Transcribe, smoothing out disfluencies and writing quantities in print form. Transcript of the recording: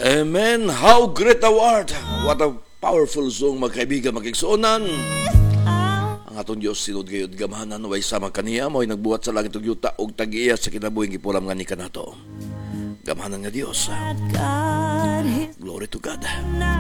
Amen. How great thou art. What a powerful song, magkaibigan, magigsuonan. Ang atong Diyos sinod gayud gamahanan way sama kaniya mo'y nagbuhat sa langit ug yuta ug tag-iya sa kinabuhing gipulam nga ni kanato. Gamahanan nga Dios. Glory to God.